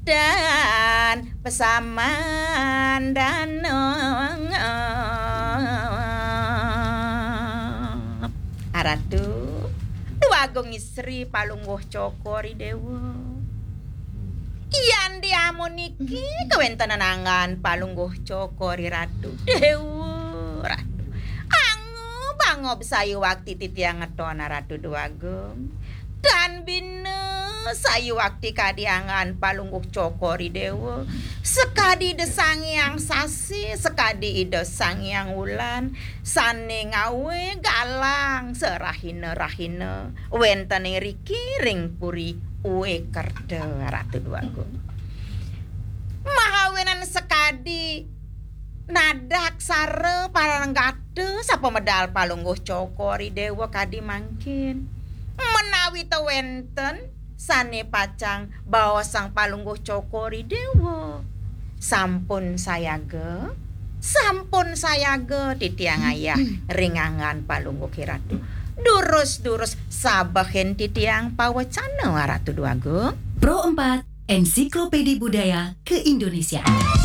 dan pesaman danong Aratu duagung isri palungguh cokori dewa iyan diamun iki kawentanan angan palungguh cokori ratu dewa ratu angu bangob sayu wakti titiang ngetona ratu duagung dan bina sayu wakti kadiangan palungguh cokori dewa sekadi desang yang sasi sekadi ide sang yang ulan sane ngawe galang serahina wenten riki ring puri uwe kerde ratu duagung mahawenan sekadi nadak sare paranggade sapa medal palungguh cokori dewa kadi mangkin menawi te wenten sane pacang bawa sang palungguh cokori dewa sampun sayaga titiang ayah ringangan palungguh ratu durus sabahen titiang pawacana ratu duagung Pro 4 Ensiklopedia Budaya Keindonesiaan.